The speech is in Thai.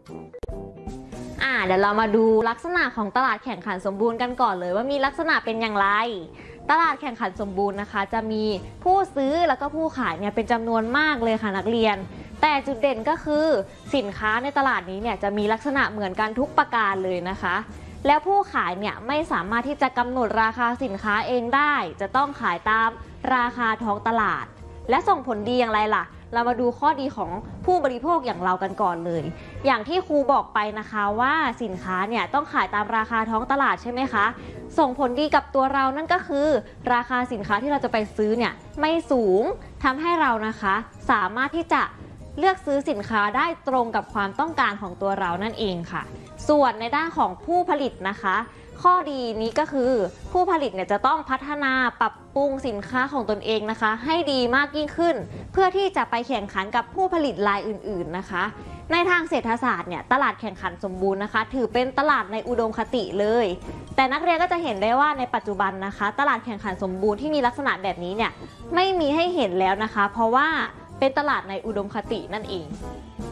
เดี๋ยวเรามาดูลักษณะของตลาดแข่งขันสมบูรณ์กันก่อนเลยว่ามีลักษณะเป็นอย่างไรตลาดแข่งขันสมบูรณ์นะคะจะมีผู้ซื้อแล้วก็ผู้ขายเนี่ยเป็นจำนวนมากเลยค่ะนักเรียนแต่จุดเด่นก็คือสินค้าในตลาดนี้เนี่ยจะมีลักษณะเหมือนกันทุกประการเลยนะคะแล้วผู้ขายเนี่ยไม่สามารถที่จะกำหนดราคาสินค้าเองได้จะต้องขายตามราคาท้องตลาดและส่งผลดีอย่างไรล่ะเรามาดูข้อดีของผู้บริโภคอย่างเรากันก่อนเลยอย่างที่ครูบอกไปนะคะว่าสินค้าเนี่ยต้องขายตามราคาท้องตลาดใช่ไหมคะส่งผลดีกับตัวเรานั่นก็คือราคาสินค้าที่เราจะไปซื้อเนี่ยไม่สูงทำให้เรานะคะสามารถที่จะเลือกซื้อสินค้าได้ตรงกับความต้องการของตัวเรานั่นเองค่ะส่วนในด้านของผู้ผลิตนะคะข้อดีนี้ก็คือผู้ผลิตเนี่ยจะต้องพัฒนาปรับปรุงสินค้าของตนเองนะคะให้ดีมากยิ่งขึ้นเพื่อที่จะไปแข่งขันกับผู้ผลิตรายอื่นๆนะคะในทางเศรษฐศาสตร์เนี่ยตลาดแข่งขันสมบูรณ์นะคะถือเป็นตลาดในอุดมคติเลยแต่นักเรียนก็จะเห็นได้ว่าในปัจจุบันนะคะตลาดแข่งขันสมบูรณ์ที่มีลักษณะแบบนี้เนี่ยไม่มีให้เห็นแล้วนะคะเพราะว่าเป็นตลาดในอุดมคตินั่นเอง